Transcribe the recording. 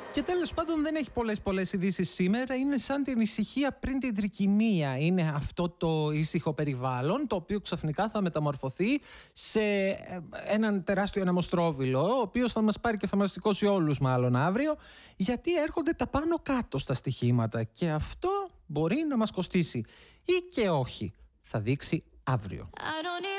Και τέλος πάντων δεν έχει πολλές ειδήσεις σήμερα. Είναι σαν την ησυχία πριν την τρικυμία. Είναι αυτό το ήσυχο περιβάλλον, το οποίο ξαφνικά θα μεταμορφωθεί σε έναν τεράστιο ανεμοστρόβιλο, ο οποίος θα μας πάρει και θα μας σηκώσει όλους μάλλον αύριο, γιατί έρχονται τα πάνω κάτω στα στοιχήματα. Και αυτό μπορεί να μας κοστίσει ή και όχι. Θα δείξει αύριο.